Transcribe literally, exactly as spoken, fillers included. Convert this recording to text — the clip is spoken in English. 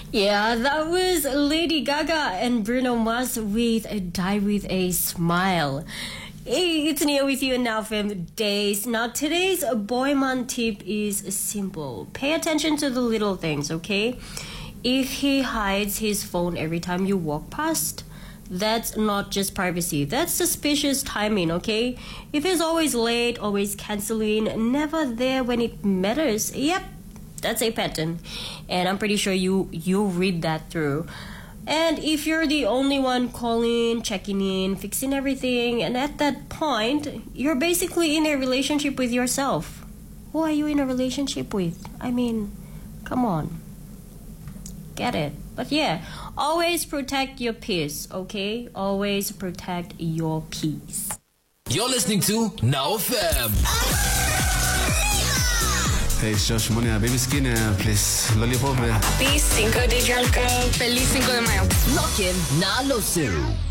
Yeah, that was Lady Gaga and Bruno Mars with Die With A Smile. Hey, it's Nia with you in Now Fam Days. Now, today's Boyman tip is simple. Pay attention to the little things, okay? If he hides his phone every time you walk past, that's not just privacy. That's suspicious timing, okay? If he's always late, always canceling, never there when it matters, yep, that's a pattern. And I'm pretty sure you, you'll read that through. And if you're the only one calling, checking in, fixing everything, and at that point, you're basically in a relationship with yourself. Who are you in a relationship with? I mean, come on. Get it? But yeah, always protect your peace, okay? Always protect your peace. You're listening to Now F M. Hey, it's Josh Money, baby skin, please. Lollipop. Happy Cinco de Junio. Feliz Cinco de Mayo. Lock in, na lo zero.